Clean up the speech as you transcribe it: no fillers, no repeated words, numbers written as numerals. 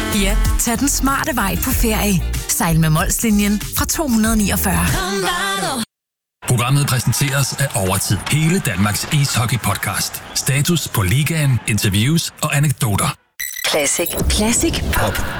Ja, tag den smarte vej på ferie. Sejl med Molslinjen fra 249. Programmet præsenteres af Overtid. Hele Danmarks ishockey-podcast. Status på ligaen, interviews og anekdoter. Classic. Classic Pop.